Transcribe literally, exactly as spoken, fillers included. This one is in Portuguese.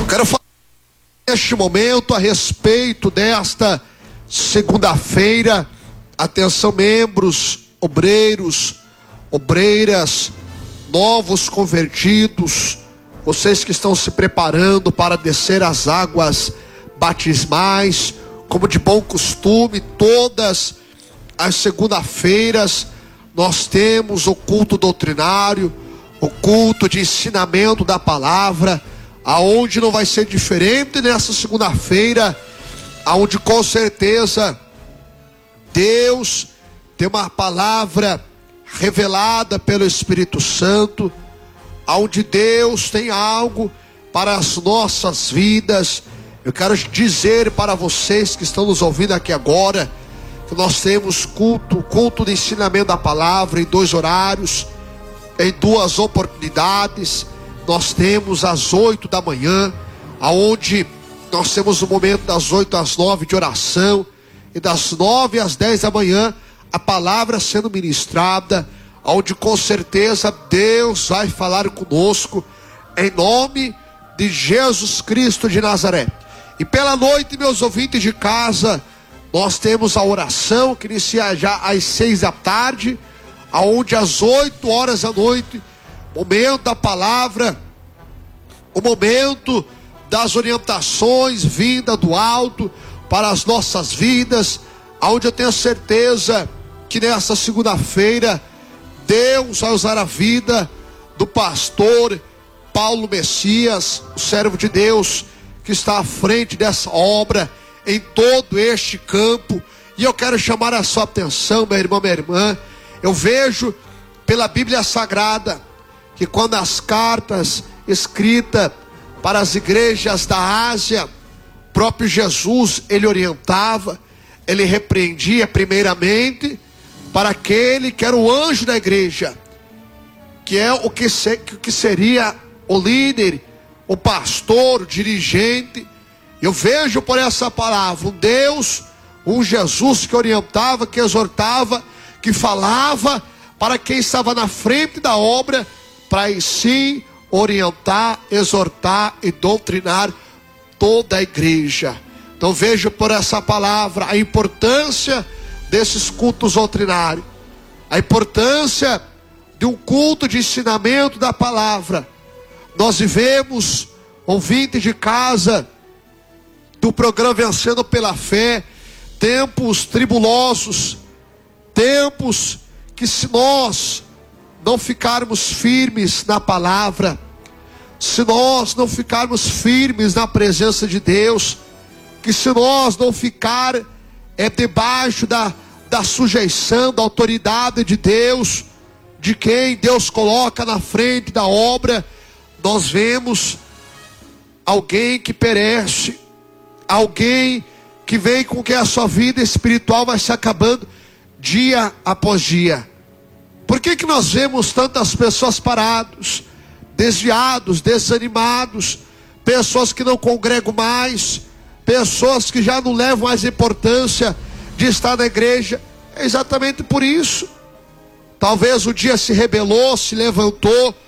Quero falar neste momento a respeito desta segunda-feira. Atenção, membros, obreiros, obreiras, novos convertidos, vocês que estão se preparando para descer as águas batismais, como de bom costume, todas as segunda-feiras nós temos o culto doutrinário, o culto de ensinamento da palavra, aonde não vai ser diferente nessa segunda-feira, aonde com certeza Deus tem uma palavra revelada pelo Espírito Santo, aonde Deus tem algo para as nossas vidas. Eu quero dizer para vocês que estão nos ouvindo aqui agora, que nós temos culto, culto de ensinamento da palavra em dois horários, em duas oportunidades. Nós temos às oito da manhã, aonde nós temos o momento das oito às nove de oração, e das nove às dez da manhã, a palavra sendo ministrada, onde com certeza Deus vai falar conosco, em nome de Jesus Cristo de Nazaré. E pela noite, meus ouvintes de casa, nós temos a oração que inicia já às seis da tarde, aonde às oito horas da noite, momento da palavra, o momento das orientações vinda do alto para as nossas vidas, aonde eu tenho certeza que nessa segunda-feira Deus vai usar a vida do pastor Paulo Messias, o servo de Deus que está à frente dessa obra em todo este campo. E eu quero chamar a sua atenção, meu irmão, minha irmã. Eu vejo pela Bíblia Sagrada que quando as cartas escritas para as igrejas da Ásia, próprio Jesus, ele orientava, ele repreendia primeiramente para aquele que era o anjo da igreja, que é o que, se, que seria o líder, o pastor, o dirigente. Eu vejo por essa palavra um Deus, um Jesus que orientava, que exortava, que falava para quem estava na frente da obra, para aí sim orientar, exortar e doutrinar toda a igreja. Então vejo por essa palavra a importância desses cultos doutrinários, a importância de um culto de ensinamento da palavra. Nós vivemos, ouvinte de casa, do programa Vencendo pela Fé, tempos tribulosos, tempos que se nós não ficarmos firmes na palavra, se nós não ficarmos firmes na presença de Deus, que se nós não ficar é, debaixo da, da sujeição, da autoridade de Deus, de quem Deus coloca na frente da obra, nós vemos alguém que perece, alguém que vem com que a sua vida espiritual vai se acabando dia após dia. Por que que nós vemos tantas pessoas parados, desviados, desanimados, pessoas que não congregam mais, pessoas que já não levam mais importância de estar na igreja? É exatamente por isso. Talvez o dia se rebelou, se levantou,